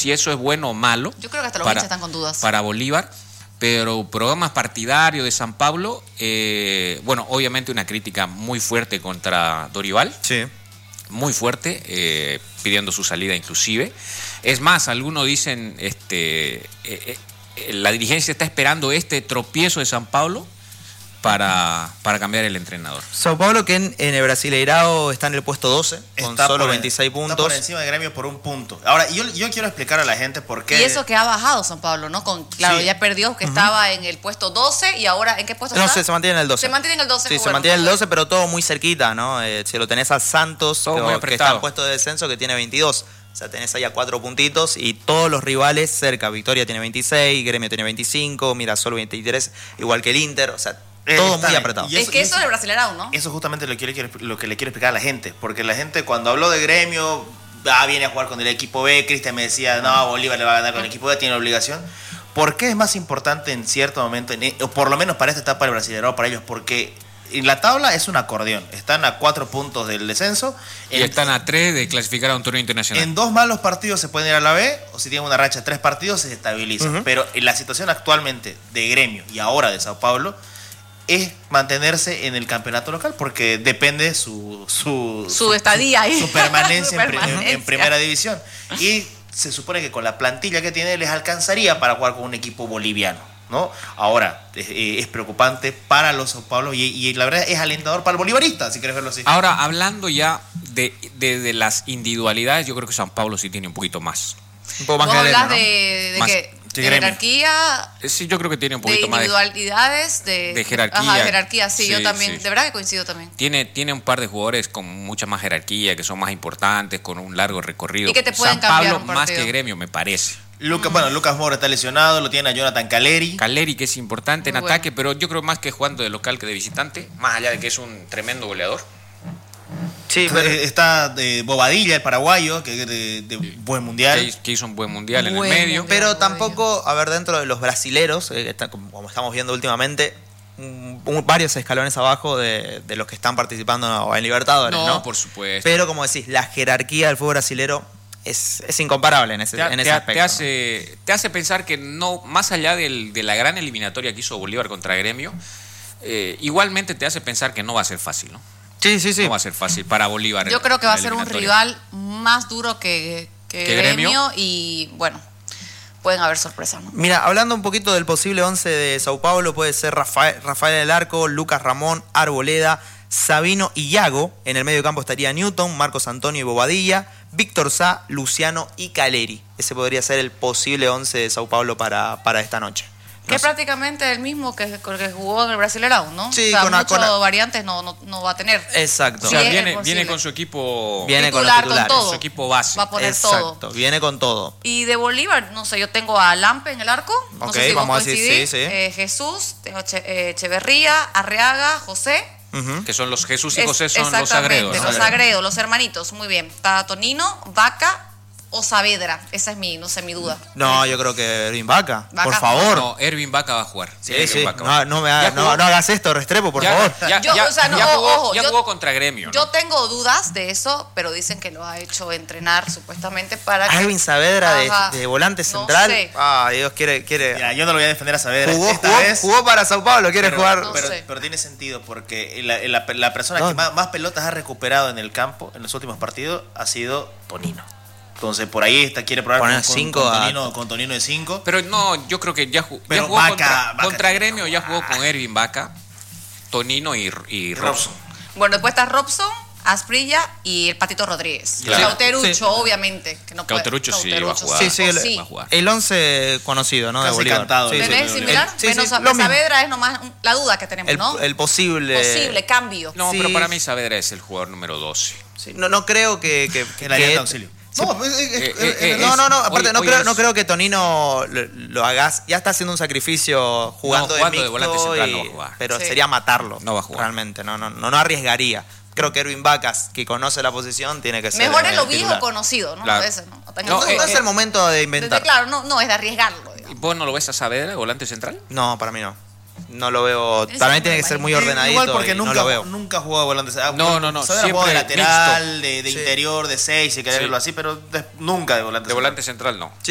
si eso es bueno o malo. Yo creo que hasta los hinchas están con dudas. Para Bolívar. Pero programas partidarios de San Pablo, bueno, obviamente una crítica muy fuerte contra Dorival. Sí. Muy fuerte, pidiendo su salida inclusive. Es más, algunos dicen, la dirigencia está esperando este tropiezo de San Pablo para cambiar el entrenador. Sao Paulo, que en el Brasileirao está en el puesto 12, con solo 26 puntos. Está por encima de Gremio por un punto. Ahora, yo quiero explicar a la gente por qué... Y eso que ha bajado San Pablo, ¿no? Claro, sí. Ya perdió, que estaba en el puesto 12 y ahora, ¿en qué puesto está? No sé, se mantiene en el 12. Se mantiene en el 12. Sí, se mantiene en el 12, pero todo muy cerquita, ¿no? Si lo tenés a Santos, que está en puesto de descenso, que tiene 22. O sea, tenés ahí a 4 puntitos y todos los rivales cerca. Victoria tiene 26, Gremio tiene 25, Mirasol 23, igual que el Inter, o sea... Todo muy apretado. Es que eso es el Brasileirao, ¿no? Eso es justamente lo que le quiero explicar a la gente. Porque la gente cuando habló de Gremio, viene a jugar con el equipo B. Cristian me decía, no, Bolívar le va a ganar con el equipo B, tiene la obligación. ¿Por qué es más importante en cierto momento, o por lo menos para esta etapa del Brasileirao para ellos? Porque en la tabla es un acordeón. Están a 4 puntos del descenso. Y están a 3 de clasificar a un torneo internacional. En 2 malos partidos se pueden ir a la B, o si tienen una racha de 3 partidos se estabilizan. Pero en la situación actualmente de Gremio y ahora de Sao Paulo es mantenerse en el campeonato local porque depende su estadía ahí. Su permanencia, en primera división. Y se supone que con la plantilla que tiene les alcanzaría para jugar con un equipo boliviano, ¿no? Ahora, es preocupante para los Sao Paulo y la verdad es alentador para el bolivarista, si quieres verlo así. Ahora, hablando ya de las individualidades, yo creo que San Pablo sí tiene un poquito más. Un poco más ¿Vos hablas ¿no? de más, qué? ¿De jerarquía? Sí, yo creo que tiene un poquito más de individualidades, de jerarquía. Ajá, jerarquía, sí, yo también. Sí. De verdad que coincido también. Tiene un par de jugadores con mucha más jerarquía, que son más importantes, con un largo recorrido. Y que te pueden San cambiar Pablo un partido. más que Gremio, me parece. Bueno, Lucas Moura está lesionado, lo tiene a Jonathan Caleri. Caleri, que es importante Muy en ataque, pero yo creo más que jugando de local que de visitante, más allá de que es un tremendo goleador. Sí, pero está Bobadilla, el paraguayo, que de buen mundial. Que hizo un buen mundial en el medio. Pero tampoco, a ver, dentro de los brasileros, como estamos viendo últimamente, varios escalones abajo de los que están participando en Libertadores, ¿no? Por supuesto. Pero como decís, la jerarquía del fútbol brasilero es incomparable en ese aspecto. Te hace pensar que no, más allá de la gran eliminatoria que hizo Bolívar contra Gremio, igualmente te hace pensar que no va a ser fácil, ¿no? Sí. No va a ser fácil para Bolívar. Yo creo que va a ser un rival más duro que Gremio y bueno, pueden haber sorpresas, ¿no? Mira, hablando un poquito del posible 11 de Sao Paulo, puede ser Rafael del Arco, Lucas Ramón, Arboleda, Sabino y Yago. En el medio campo estaría Newton, Marcos Antonio y Bobadilla, Víctor Sá, Luciano y Caleri. Ese podría ser el posible 11 de Sao Paulo para esta noche. Que es prácticamente el mismo que jugó en el Brasileirao, ¿no? Sí, o sea, muchas variantes no va a tener. Exacto. O sea, Sí, viene con su equipo. Viene titular, con los titulares. con todo. Su equipo base. Va a poner Exacto, todo. viene con todo. Y de Bolívar, no sé, yo tengo a Lampe en el arco. No Ok, sé si vamos a coincidís. decir, sí. Jesús, tengo Echeverría, Arriaga, José. Que son los Jesús y José, son los Exactamente, Sagredos. los Sagredos, los hermanitos, muy bien. Está Tonino, Vaca o Saavedra. Esa es mi duda. No, yo creo que Erwin Vaca, por Vaca. favor. No, Erwin Vaca va a jugar. Sí. Vaca va a jugar. No hagas esto, Restrepo, por favor. Ya jugó contra Gremio, ¿no? Yo tengo dudas de eso, pero dicen que lo ha hecho entrenar supuestamente para que... Erwin Saavedra de volante central. No sé. Dios, quiere. Mira, yo no lo voy a defender a Saavedra. Jugó para Sao Paulo, quiere jugar. No sé. Pero tiene sentido porque la persona que más pelotas ha recuperado en el campo en los últimos partidos ha sido Tonino. Entonces por ahí quiere probar con Tonino de 5. Pero no, yo creo que ya jugó Vaca contra Gremio, ya jugó con Erwin Vaca, Tonino y Robson. Bueno, después está Robson, Asprilla y el Patito Rodríguez. Claro. Cauterucho, Sí. obviamente. Que no Cauterucho puede. sí va a jugar. Sí, va a jugar. El 11 conocido, ¿no? Casi de Bolívar. cantado. Sí, ¿Tenés sí. similar? Sí, Menos lo mismo. Saavedra es nomás la duda que tenemos, ¿no? El posible cambio. No, Sí. pero para mí Saavedra es el jugador número 12. Sí, no creo que En la línea de auxilio. Sí. No, aparte hoy no creo que Tonino lo hagas. Ya está haciendo un sacrificio jugando jugando de de volante central no va a mixto, jugar. pero Sí. sería matarlo. No va a jugar. Realmente, no arriesgaría. Creo que Erwin Vacas, que conoce la posición, tiene que ser Mejor es el lo viejo titular. conocido, ¿no? Claro. Ese, ¿no? No es el momento de inventar. Claro, no es de arriesgarlo, ¿Y digamos. vos no lo ves a Saavedra, volante central? No, para mí no. No lo veo. Ese También es tiene muy que ser muy malito. ordenadito. Igual porque y no lo veo. nunca ha jugado volante. No, Saavedra siempre jugó de lateral, mixto. de interior, de 6, si querés Sí. verlo así, pero nunca de volante. De volante central no. Sí,